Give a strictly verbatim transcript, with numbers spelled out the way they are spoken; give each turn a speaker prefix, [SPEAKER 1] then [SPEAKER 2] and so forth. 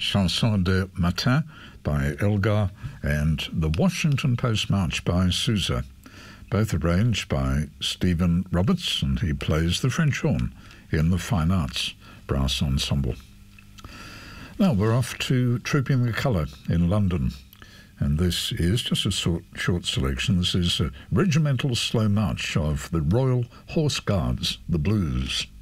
[SPEAKER 1] Chanson de Matin by Elgar, and The Washington Post March by Sousa, both arranged by Stephen Roberts, and he plays the French horn in the Fine Arts Brass Ensemble. Now we're off to Trooping the Colour in London, and this is just a short, short selection. This is a regimental slow march of the Royal Horse Guards, the Blues.